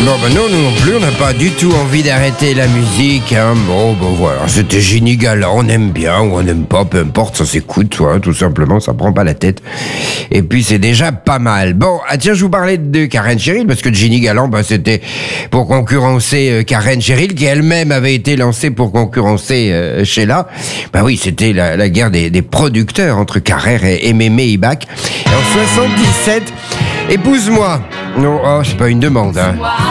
Bon, ben non, nous non plus, on n'a pas du tout envie d'arrêter la musique, hein. Bon, voilà, c'était Ginny Galland, on aime bien ou on n'aime pas, peu importe, ça s'écoute, hein, tout simplement, ça prend pas la tête. Et puis c'est déjà pas mal. Bon, tiens, je vous parlais de Karen Cheryl, parce que Ginny Galland, c'était pour concurrencer Karen Cheryl, qui elle-même avait été lancée pour concurrencer Sheila. Oui, c'était la guerre des producteurs entre Carrère et Mémé Ibach. Et en 77, épouse-moi. Non, c'est pas une demande, hein.